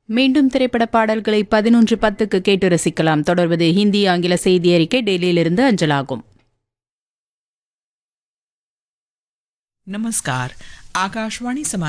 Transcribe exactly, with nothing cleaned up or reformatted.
மீண்டும் திரைப்பட பாடல்களை பதினொன்று பத்துக்கு கேட்டு ரசிக்கலாம். தொடர்வது ஹிந்தி ஆங்கில செய்தி அறிக்கை டெல்லியிலிருந்து அஞ்சலாகும். नमस्कार, आकाशवाणी समाचार